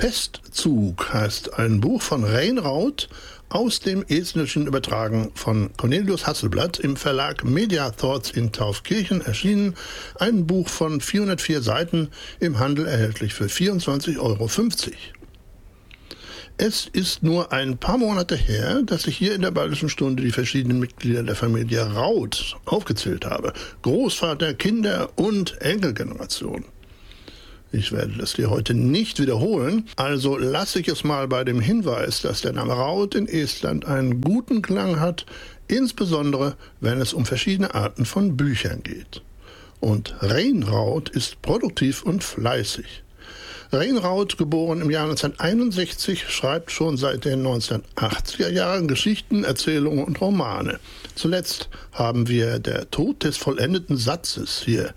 Pestzug heißt ein Buch von Reynraud, aus dem Estnischen übertragen von Cornelius Hasselblatt, im Verlag Media Thoughts in Taufkirchen erschienen. Ein Buch von 404 Seiten, im Handel erhältlich für 24,50 Euro. Es ist nur ein paar Monate her, dass ich hier in der Bayerischen Stunde die verschiedenen Mitglieder der Familie Raud aufgezählt habe. Großvater, Kinder- und Enkelgeneration. Ich werde das dir heute nicht wiederholen, also lasse ich es mal bei dem Hinweis, dass der Name Raud in Estland einen guten Klang hat, insbesondere wenn es um verschiedene Arten von Büchern geht. Und Reynraud ist produktiv und fleißig. Reynraud, geboren im Jahr 1961, schreibt schon seit den 1980er Jahren Geschichten, Erzählungen und Romane. Zuletzt haben wir Der Tod des vollendeten Satzes hier